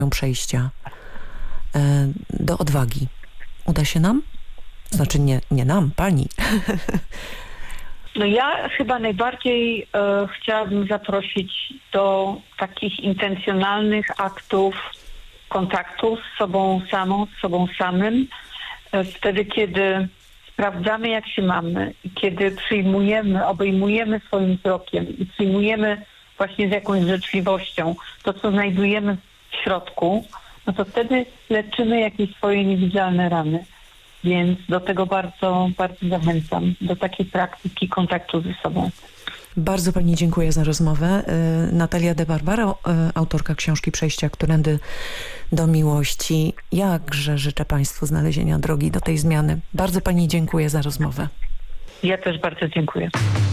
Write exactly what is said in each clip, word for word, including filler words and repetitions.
przejścia e, do odwagi. Uda się nam? Znaczy nie, nie nam, pani. No ja chyba najbardziej e, chciałabym zaprosić do takich intencjonalnych aktów kontaktu z sobą samą, z sobą samym. E, wtedy, kiedy sprawdzamy, jak się mamy i kiedy przyjmujemy, obejmujemy swoim wzrokiem i przyjmujemy właśnie z jakąś życzliwością to, co znajdujemy w środku, no to wtedy leczymy jakieś swoje niewidzialne rany. Więc do tego bardzo, bardzo zachęcam, do takiej praktyki kontaktu ze sobą. Bardzo pani dziękuję za rozmowę. Natalia de Barbaro, autorka książki Przejścia którędy do miłości. Jakże życzę państwu znalezienia drogi do tej zmiany. Bardzo pani dziękuję za rozmowę. Ja też bardzo dziękuję.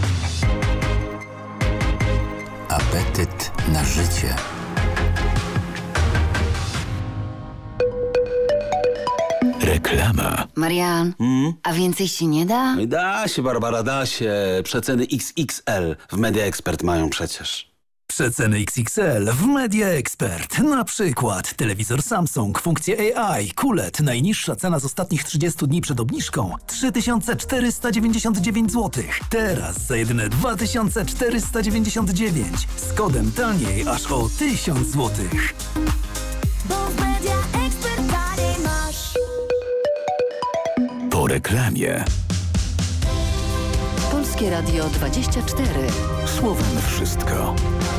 Apetyt na życie. Reklama. Marian, Hmm? a więcej się nie da? Da się, Barbara, da się. Przeceny X X L w Media Expert mają przecież. Przeceny X X L w Media Expert. Na przykład telewizor Samsung, funkcje A I, Q L E D. Najniższa cena z ostatnich trzydziestu dni przed obniżką trzy tysiące czterysta dziewięćdziesiąt dziewięć złotych. Teraz za jedyne dwa tysiące czterysta dziewięćdziesiąt dziewięć. Z kodem taniej aż o tysiąc złotych. Bo w Media Expert taniej masz. Po reklamie. Polskie Radio dwadzieścia cztery. Słowem wszystko.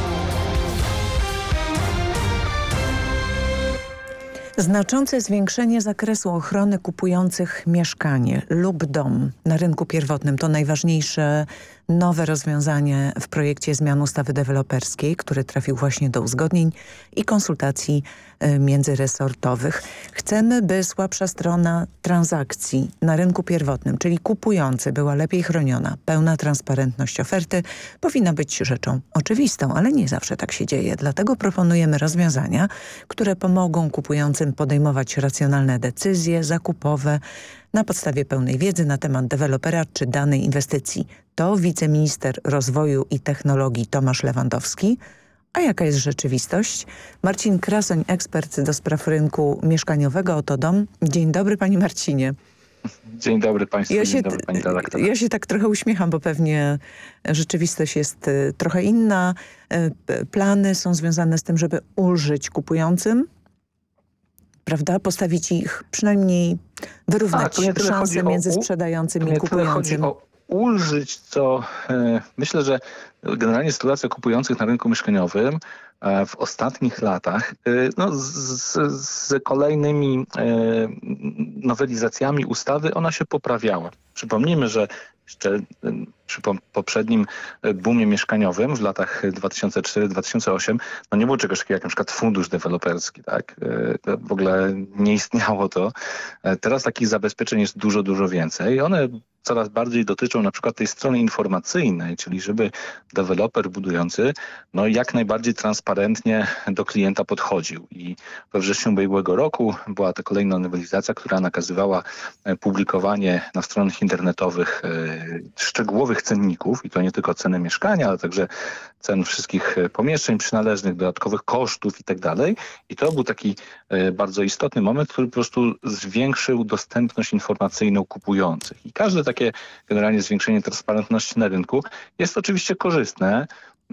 Znaczące zwiększenie zakresu ochrony kupujących mieszkanie lub dom na rynku pierwotnym to najważniejsze nowe rozwiązanie w projekcie zmian ustawy deweloperskiej, który trafił właśnie do uzgodnień i konsultacji y, międzyresortowych. Chcemy, by słabsza strona transakcji na rynku pierwotnym, czyli kupujący, była lepiej chroniona. Pełna transparentność oferty powinna być rzeczą oczywistą, ale nie zawsze tak się dzieje. Dlatego proponujemy rozwiązania, które pomogą kupującym podejmować racjonalne decyzje zakupowe na podstawie pełnej wiedzy na temat dewelopera czy danej inwestycji. To wiceminister rozwoju i technologii Tomasz Lewandowski. A jaka jest rzeczywistość? Marcin Krasoń, ekspert do spraw rynku mieszkaniowego. Oto dom. Dzień dobry, panie Marcinie. Dzień dobry państwu, ja dzień się, dobry pani redaktor. Ja się tak trochę uśmiecham, bo pewnie rzeczywistość jest y, trochę inna. Y, plany są związane z tym, żeby ulżyć kupującym, prawda? Postawić ich, przynajmniej wyrównać A, szanse między sprzedającym i kupującym. Chodzi o ulżyć, co e, myślę, że generalnie sytuacja kupujących na rynku mieszkaniowym e, w ostatnich latach e, no, z, z, z kolejnymi e, nowelizacjami ustawy ona się poprawiała. Przypomnijmy, że jeszcze przy poprzednim boomie mieszkaniowym w latach dwa tysiące czwarty do dwa tysiące ósmego no nie było czegoś takiego jak na przykład fundusz deweloperski, tak? To w ogóle nie istniało to. Teraz takich zabezpieczeń jest dużo, dużo więcej. One coraz bardziej dotyczą na przykład tej strony informacyjnej, czyli żeby deweloper budujący no jak najbardziej transparentnie do klienta podchodził. I we wrześniu ubiegłego roku była ta kolejna nowelizacja, która nakazywała publikowanie na stronach internetowych szczegółowych cenników i to nie tylko ceny mieszkania, ale także cen wszystkich pomieszczeń przynależnych, dodatkowych kosztów i tak dalej. I to był taki bardzo istotny moment, który po prostu zwiększył dostępność informacyjną kupujących. I każde takie generalnie zwiększenie transparentności na rynku jest oczywiście korzystne.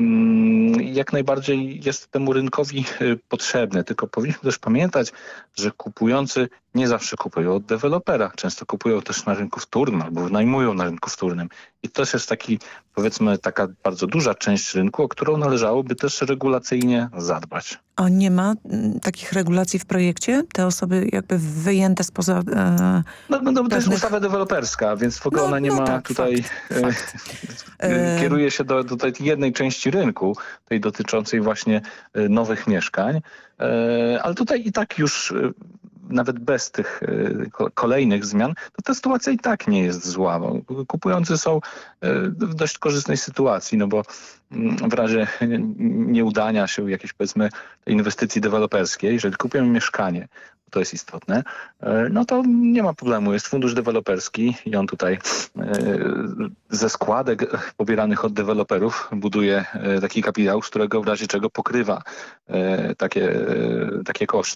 Jak najbardziej jest temu rynkowi potrzebne, tylko powinniśmy też pamiętać, że kupujący nie zawsze kupują od dewelopera. Często kupują też na rynku wtórnym albo wynajmują na rynku wtórnym. I to też jest taki, powiedzmy, taka bardzo duża część rynku, o którą należałoby też regulacyjnie zadbać. A nie ma m, takich regulacji w projekcie? Te osoby jakby wyjęte spoza... E, no, no, no to pewnych... jest ustawa deweloperska, więc w ogóle no, ona nie no ma tak, tutaj... Fakt, e, kieruje się do, do tej jednej części rynku, tej dotyczącej właśnie e, nowych mieszkań. E, ale tutaj i tak już... E, nawet bez tych kolejnych zmian, to ta sytuacja i tak nie jest zła. Bo kupujący są w dość korzystnej sytuacji, no bo w razie nieudania się jakiejś, powiedzmy, inwestycji deweloperskiej, jeżeli kupią mieszkanie, to jest istotne, no to nie ma problemu. Jest fundusz deweloperski i on tutaj ze składek pobieranych od deweloperów buduje taki kapitał, z którego w razie czego pokrywa takie, takie koszty.